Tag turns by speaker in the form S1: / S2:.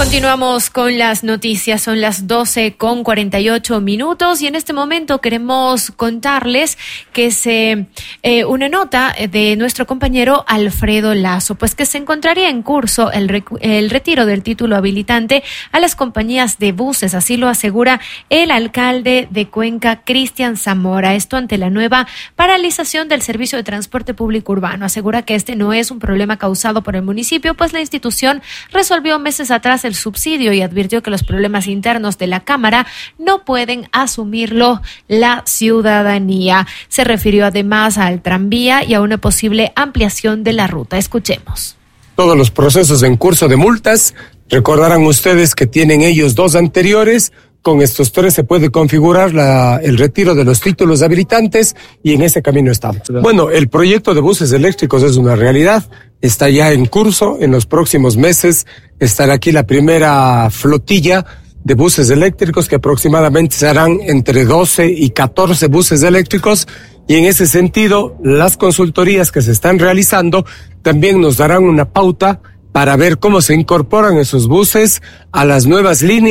S1: Continuamos con las noticias, son las 12:48 y en este momento queremos contarles que una nota de nuestro compañero Alfredo Lazo, pues que se encontraría en curso el retiro del título habilitante a las compañías de buses, así lo asegura el alcalde de Cuenca, Cristian Zamora, esto ante la nueva paralización del servicio de transporte público urbano. Asegura que este no es un problema causado por el municipio, pues la institución resolvió meses atrás el subsidio y advirtió que los problemas internos de la Cámara no pueden asumirlo la ciudadanía. Se refirió además al tranvía y a una posible ampliación de la ruta. Escuchemos.
S2: Todos los procesos en curso de multas, recordarán ustedes que tienen ellos 2 anteriores. Con estos 3 se puede configurar el retiro de los títulos habilitantes y en ese camino estamos. Bueno, el proyecto de buses eléctricos es una realidad, está ya en curso. En los próximos meses estará aquí la primera flotilla de buses eléctricos, que aproximadamente serán entre 12 y 14 buses eléctricos, y en ese sentido las consultorías que se están realizando también nos darán una pauta para ver cómo se incorporan esos buses a las nuevas líneas